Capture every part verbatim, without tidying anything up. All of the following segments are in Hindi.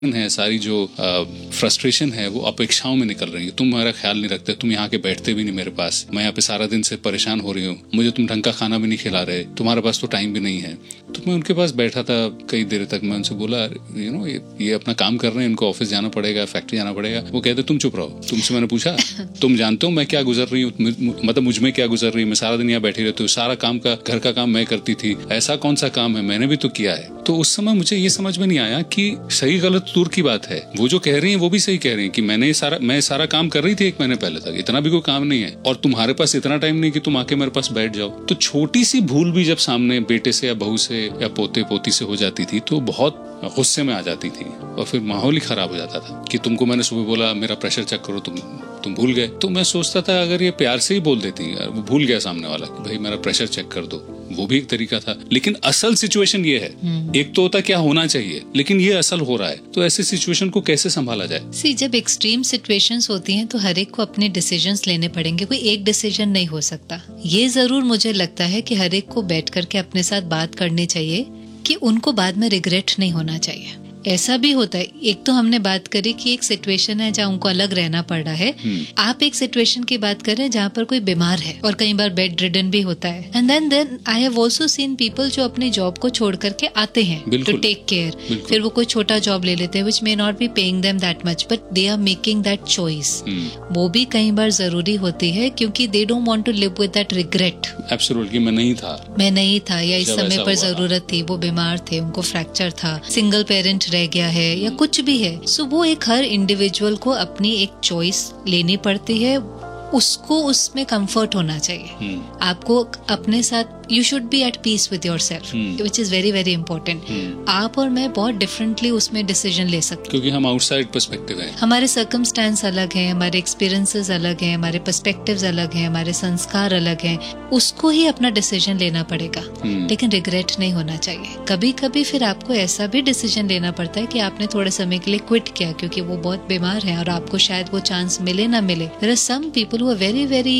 है, सारी जो फ्रस्ट्रेशन है वो अपेक्षाओं में निकल रही है। तुम मेरा ख्याल नहीं रखते, तुम यहाँ के बैठते भी नहीं मेरे पास, मैं यहाँ पे सारा दिन से परेशान हो रही हूँ, मुझे तुम ढंग का खाना भी नहीं खिला रहे, तुम्हारे पास तो टाइम भी नहीं है। तो मैं उनके पास बैठा था कई देर तक, मैं उनसे बोला यू नो ये, ये अपना काम कर रहे हैं, इनको ऑफिस जाना पड़ेगा, फैक्ट्री जाना पड़ेगा। वो कहते तुम चुप रहो, तुमसे मैंने पूछा तुम जानते हो मैं क्या गुजर रही हूँ, मतलब मुझ में क्या गुजर रही है, मैं सारा दिन यहाँ बैठी रहती हूँ, सारा काम का घर का काम मैं करती थी, ऐसा कौन सा काम है, मैंने भी तो किया है। तो उस समय मुझे ये समझ में नहीं आया कि सही गलत दूर की बात है, वो जो कह रही हैं वो भी सही कह रही हैं कि मैंने सारा मैं सारा काम कर रही थी एक महीने पहले तक, इतना भी कोई काम नहीं है और तुम्हारे पास इतना टाइम नहीं कि तुम आके मेरे पास बैठ जाओ। तो छोटी सी भूल भी जब सामने बेटे से या बहू से या पोते पोती से हो जाती थी तो बहुत गुस्से में आ जाती थी और फिर माहौल ही खराब हो जाता था कि तुमको मैंने सुबह बोला मेरा प्रेशर चेक करो, तुम तुम भूल गए। तो मैं सोचता था अगर ये प्यार से ही बोल देती, वो भूल गया सामने वाला कि भाई मेरा प्रेशर चेक कर दो, वो भी एक तरीका था। लेकिन असल सिचुएशन ये है, एक तो होता क्या होना चाहिए, लेकिन ये असल हो रहा है, तो ऐसे सिचुएशन को कैसे संभाला जाए? सी जब एक्सट्रीम सिचुएशंस होती हैं तो हर एक को अपने डिसीजंस लेने पड़ेंगे, कोई एक डिसीजन नहीं हो सकता। ये जरूर मुझे लगता है कि हर एक को बैठ करके अपने साथ बात करनी चाहिए कि उनको बाद में रिग्रेट नहीं होना चाहिए। ऐसा भी होता है, एक तो हमने बात करी कि एक सिचुएशन है जहाँ उनको अलग रहना पड़ रहा है, आप एक सिचुएशन की बात कर रहे हैं जहाँ पर कोई बीमार है और कई बार बेड रिडन भी होता है। And then then I have also seen people जो अपनी जॉब को छोड़ करके आते हैं टू टेक केयर, फिर वो कोई छोटा जॉब ले लेते हैं which may not be paying them that much but they are making that choice. वो भी कई बार जरूरी होती है क्योंकि they don't want to live with that regret. Absolutely मैं नहीं था मैं नहीं था या इस समय पर जरूरत थी, वो बीमार थे, उनको फ्रैक्चर था, सिंगल पेरेंट रह गया है या कुछ भी है। सो वो एक हर इंडिविजुअल को अपनी एक चॉइस लेनी पड़ती है, उसको उसमें कंफर्ट होना चाहिए। आपको अपने साथ you should be eight peace with yourself which is very very important. आप और मैं बहुत डिफरेंटली उसमें डिसीजन ले सकते हैं क्योंकि हम आउटसाइड पर्सपेक्टिव हैं, हमारे सर्कमस्टेंस अलग हैं, हमारे एक्सपीरियंसेस अलग हैं, हमारे पर्सपेक्टिव्स अलग हैं, हमारे संस्कार अलग हैं, उसको ही अपना डिसीजन लेना पड़ेगा। लेकिन रिग्रेट नहीं होना चाहिए। कभी कभी फिर आपको ऐसा भी डिसीजन लेना पड़ता है कि आपने थोड़े समय के लिए क्विट किया क्योंकि वो बहुत बीमार है और आपको शायद वो चांस मिले ना मिले। There are some people who are very very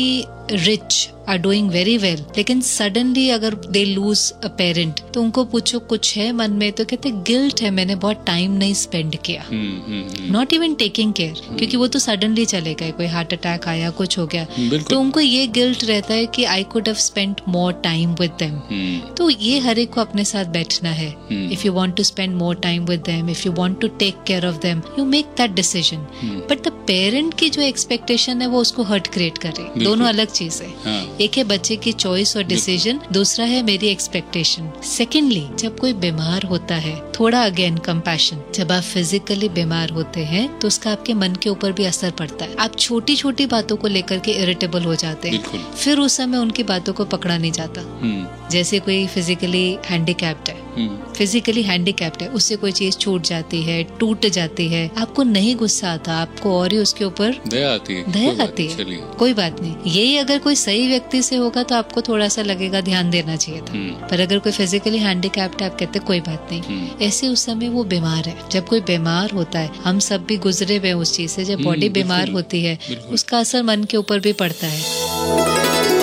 rich are doing very well, लेकिन suddenly अगर they lose a parent तो उनको पूछो कुछ है मन में तो कहते गिल्ट है, मैंने बहुत टाइम नहीं स्पेंड किया, नॉट इवन टेकिंग केयर, क्योंकि वो तो सडनली चले गए, कोई हार्ट अटैक आया, कुछ हो गया, तो उनको ये गिल्ट रहता है कि I could have spent more time with them. तो ये हर एक को अपने साथ बैठना है। If you want to spend more time with them, if you want to take care of them, you make that decision. But the parent की जो एक्सपेक्टेशन है वो उसको हर्ट क्रिएट कर रही है, दोनों अलग चीज है। हाँ। एक है बच्चे की चॉइस और डिसीजन, दूसरा है मेरी एक्सपेक्टेशन। सेकेंडली जब कोई बीमार होता है, थोड़ा अगेन कंपैशन, जब आप फिजिकली बीमार होते हैं तो उसका आपके मन के ऊपर भी असर पड़ता है। आप छोटी छोटी बातों को लेकर के इरिटेबल हो जाते हैं, फिर उस समय उनकी बातों को पकड़ा नहीं जाता। जैसे कोई फिजिकली हैंडीकैप्ड है, फिजिकली हैंडीकैप्ड है, उससे कोई चीज छूट जाती है, टूट जाती है, आपको नहीं गुस्सा आता, आपको और ही उसके ऊपर दया आती है, दया आती है, कोई बात नहीं। यही अगर कोई सही व्यक्ति से होगा तो आपको थोड़ा सा लगेगा ध्यान देना चाहिए था, पर अगर कोई फिजिकली हैंडीकैप्ड है आप कहते कोई बात नहीं। ऐसे उस समय वो बीमार है। जब कोई बीमार होता है, हम सब भी गुजरे हुए उस चीज से, जब बॉडी बीमार होती है उसका असर मन के ऊपर भी पड़ता है।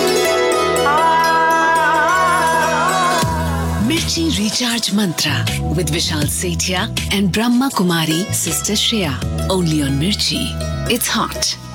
Mirchi Recharge Mantra with Vishal Sethia and Brahma Kumari Sister Shreya. Only on Mirchi. It's hot.